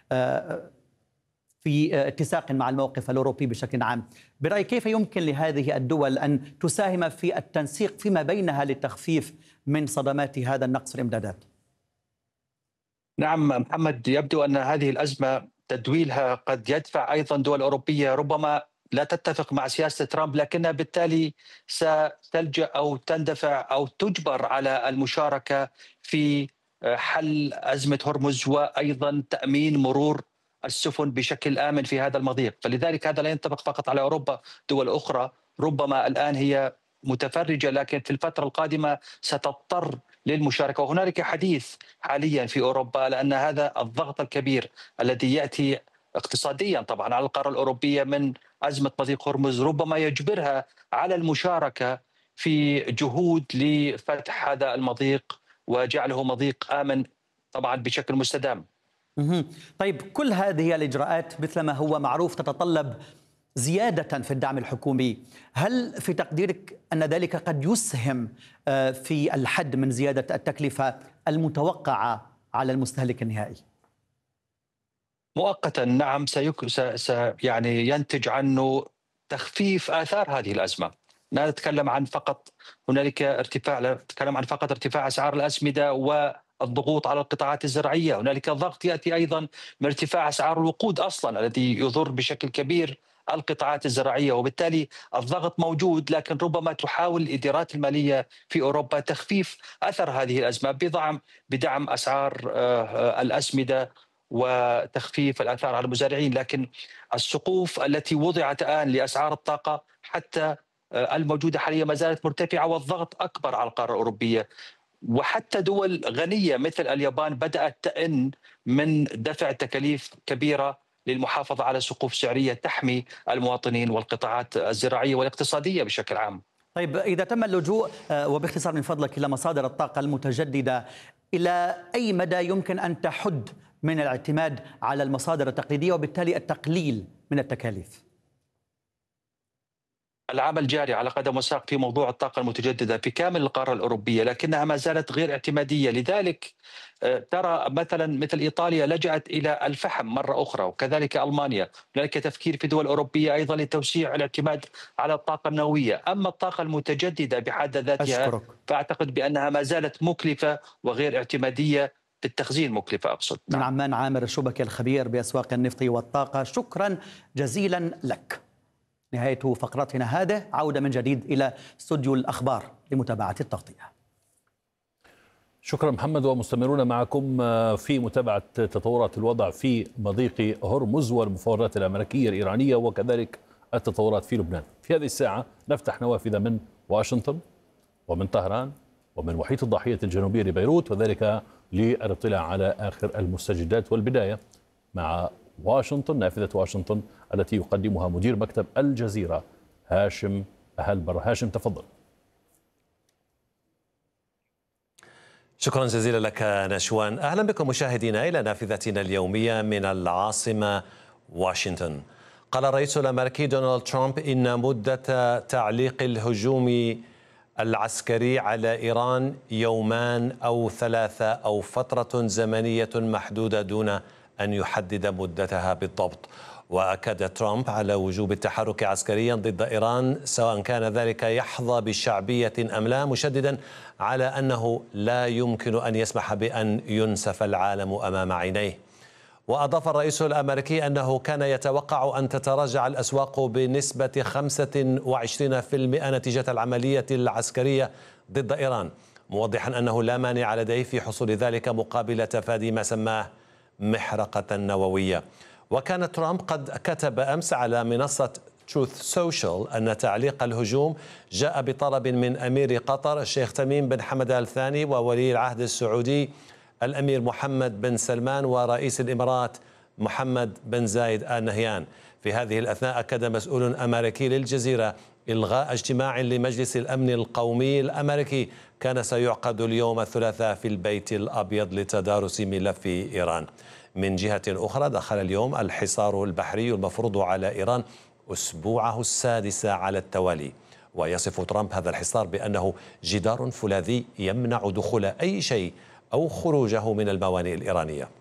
في اتساق مع الموقف الأوروبي بشكل عام. برأيك كيف يمكن لهذه الدول أن تساهم في التنسيق فيما بينها للتخفيف من صدمات هذا النقص في الإمدادات؟ نعم محمد، يبدو أن هذه الأزمة تدويلها قد يدفع أيضا دول أوروبية ربما لا تتفق مع سياسة ترامب، لكنها بالتالي ستلجأ أو تندفع أو تجبر على المشاركة في حل أزمة هرمز، وأيضا تأمين مرور السفن بشكل آمن في هذا المضيق. فلذلك هذا لا ينطبق فقط على أوروبا، دول أخرى ربما الآن هي متفرجة لكن في الفترة القادمة ستضطر للمشاركة. وهنالك حديث حاليا في أوروبا لأن هذا الضغط الكبير الذي يأتي اقتصاديا طبعا على القارة الأوروبية من أزمة مضيق هرمز ربما يجبرها على المشاركة في جهود لفتح هذا المضيق وجعله مضيق آمن طبعا بشكل مستدام. طيب، كل هذه الإجراءات مثل ما هو معروف تتطلب زيادة في الدعم الحكومي. هل في تقديرك أن ذلك قد يسهم في الحد من زيادة التكلفة المتوقعة على المستهلك النهائي؟ مؤقتا نعم، يعني ينتج عنه تخفيف آثار هذه الأزمة. لا نتكلم عن فقط هنالك ارتفاع، لا نتكلم عن فقط ارتفاع أسعار الأسمدة والضغوط على القطاعات الزراعية، هنالك ضغط يأتي أيضا من ارتفاع أسعار الوقود أصلا الذي يضر بشكل كبير القطاعات الزراعية، وبالتالي الضغط موجود. لكن ربما تحاول الإدارات المالية في أوروبا تخفيف أثر هذه الأزمة بدعم أسعار الأسمدة وتخفيف الآثار على المزارعين. لكن السقوف التي وضعت الآن لأسعار الطاقة حتى الموجودة حاليا ما زالت مرتفعة، والضغط أكبر على القارة الأوروبية. وحتى دول غنية مثل اليابان بدأت تئن من دفع تكاليف كبيرة للمحافظة على سقوف سعرية تحمي المواطنين والقطاعات الزراعية والاقتصادية بشكل عام. طيب، إذا تم اللجوء وباختصار من فضلك إلى مصادر الطاقة المتجددة، إلى أي مدى يمكن أن تحد من الاعتماد على المصادر التقليدية وبالتالي التقليل من التكاليف؟ العمل جاري على قدم وساق في موضوع الطاقة المتجددة في كامل القارة الأوروبية، لكنها ما زالت غير اعتمادية. لذلك ترى مثل إيطاليا لجأت إلى الفحم مرة أخرى، وكذلك ألمانيا. هناك تفكير في دول أوروبية أيضا لتوسيع الاعتماد على الطاقة النووية. أما الطاقة المتجددة بحد ذاتها أشكرك. فأعتقد بأنها ما زالت مكلفة وغير اعتمادية في التخزين، مكلفة أقصد. من عمان عامر الشبكي الخبير بأسواق النفط والطاقة، شكرا جزيلا لك. نهاية فقرتنا هذه، عودة من جديد إلى استوديو الأخبار لمتابعة التغطية. شكرا محمد، ومستمرون معكم في متابعة تطورات الوضع في مضيق هرمز والمفاوضات الأمريكية الإيرانية وكذلك التطورات في لبنان. في هذه الساعة نفتح نوافذ من واشنطن ومن طهران ومن محيط الضاحية الجنوبية لبيروت، وذلك للاطلاع على آخر المستجدات. والبداية مع واشنطن، نافذة واشنطن التي يقدمها مدير مكتب الجزيرة هاشم أهلبر. هاشم، تفضل. شكرا جزيلا لك نشوان. أهلا بكم مشاهدينا إلى نافذتنا اليومية من العاصمة واشنطن. قال الرئيس الأمريكي دونالد ترامب إن مدة تعليق الهجوم العسكري على إيران يومان أو ثلاثة أو فترة زمنية محدودة دون أن يحدد مدتها بالضبط. وأكد ترامب على وجوب التحرك عسكريا ضد إيران سواء كان ذلك يحظى بشعبية أم لا، مشددا على أنه لا يمكن أن يسمح بأن ينسف العالم أمام عينيه. وأضاف الرئيس الأمريكي أنه كان يتوقع أن تتراجع الأسواق بنسبة 25% نتيجة العملية العسكرية ضد إيران، موضحا أنه لا مانع لديه في حصول ذلك مقابل تفادي ما سماه محرقة نووية. وكان ترامب قد كتب أمس على منصة تروث سوشيال أن تعليق الهجوم جاء بطلب من أمير قطر الشيخ تميم بن حمد آل ثاني وولي العهد السعودي الأمير محمد بن سلمان ورئيس الإمارات محمد بن زايد آل نهيان. في هذه الأثناء أكد مسؤول أمريكي للجزيرة إلغاء اجتماع لمجلس الأمن القومي الأمريكي كان سيعقد اليوم الثلاثاء في البيت الأبيض لتدارس ملف إيران. من جهة أخرى، دخل اليوم الحصار البحري المفروض على إيران أسبوعه السادس على التوالي. ويصف ترامب هذا الحصار بأنه جدار فولاذي يمنع دخول أي شيء أو خروجه من الموانئ الإيرانية.